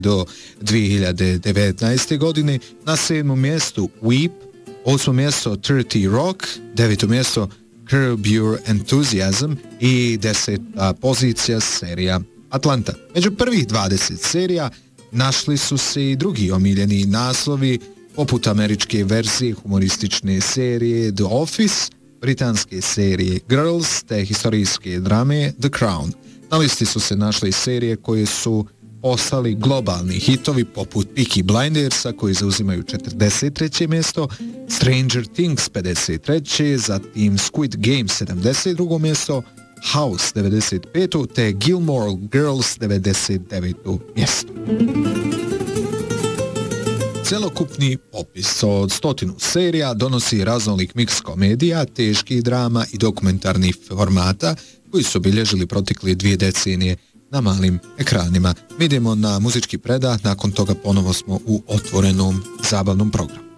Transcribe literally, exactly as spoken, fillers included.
do dvije hiljade devetnaeste. godine. Na sedmom mjestu Weep, osmo mjesto thirty Rock, deveto mjesto Curb Your Enthusiasm i deseta pozicija serija Atlanta. Među prvih dvadeset serija našli su se i drugi omiljeni naslovi, poput američke verzije humoristične serije The Office, britanske serije Girls te historijske drame The Crown. Na listi su se našle i serije koje su postali globalni hitovi poput Peaky Blindersa koji zauzimaju četrdeset treće mjesto, Stranger Things pedeset treće zatim Squid Game sedamdeset drugo mjesto, House devedeset peto te Gilmore Girls devedeset deveto mjesto. Celokupni popis od stotinu serija donosi raznolik miks komedija, teških drama i dokumentarnih formata koji su obilježili protekle dvije decenije na malim ekranima. Mi idemo na muzički predah, nakon toga ponovo smo u otvorenom zabavnom programu.